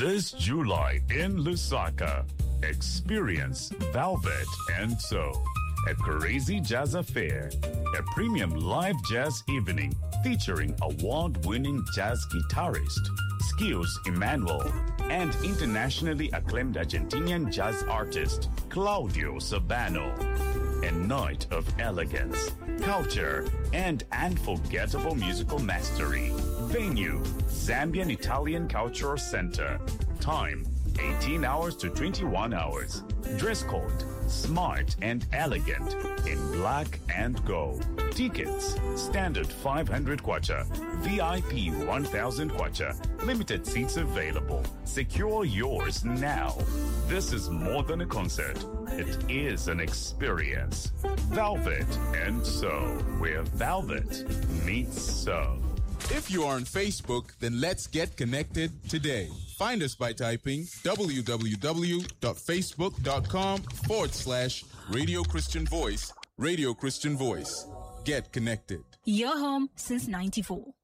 This July in Lusaka, experience Velvet and So, a crazy jazz affair, a premium live jazz evening featuring award-winning jazz guitarist Skills Emmanuel and internationally acclaimed Argentinian jazz artist Claudio Sabano. A night of elegance, culture, and unforgettable musical mastery. Venue, Zambian Italian Cultural Center. Time, 18 hours to 21 hours. Dress code, smart and elegant in black and gold. Tickets, standard 500 kwacha, VIP 1000 kwacha. Limited seats available. Secure yours now. This is more than a concert. It is an experience. Velvet and So, where Velvet meets So. If you are on Facebook, then let's get connected today. Find us by typing www.facebook.com/Radio Christian Voice, Radio Christian Voice. Get connected. Your home since 94.